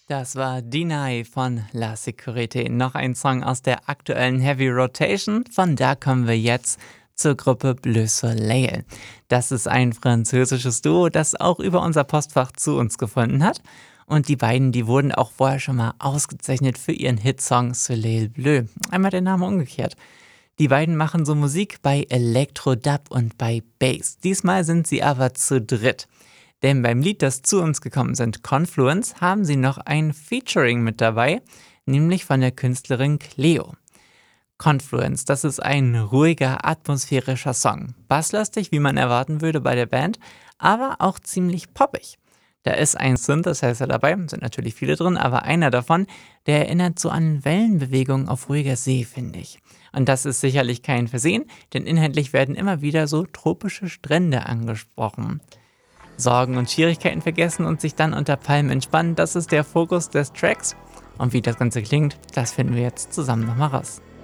Das war Deny von La Sécurité, noch ein Song aus der aktuellen Heavy Rotation. Von da kommen wir jetzt zur Gruppe Bleu Soleil. Das ist ein französisches Duo, das auch über unser Postfach zu uns gefunden hat. Und die beiden, die wurden auch vorher schon mal ausgezeichnet für ihren Hitsong Soleil Bleu. Einmal der Name umgekehrt. Die beiden machen so Musik bei Elektro-Dub und bei Bass. Diesmal sind sie aber zu dritt. Denn beim Lied, das zu uns gekommen sind, Confluence, haben sie noch ein Featuring mit dabei, nämlich von der Künstlerin Cleo. Confluence, das ist ein ruhiger, atmosphärischer Song. Basslastig, wie man erwarten würde bei der Band, aber auch ziemlich poppig. Da ist ein Synthesizer dabei, sind natürlich viele drin, aber einer davon, der erinnert so an Wellenbewegungen auf ruhiger See, finde ich. Und das ist sicherlich kein Versehen, denn inhaltlich werden immer wieder so tropische Strände angesprochen. Sorgen und Schwierigkeiten vergessen und sich dann unter Palmen entspannen, das ist der Fokus des Tracks. Und wie das Ganze klingt, das finden wir jetzt zusammen nochmal raus.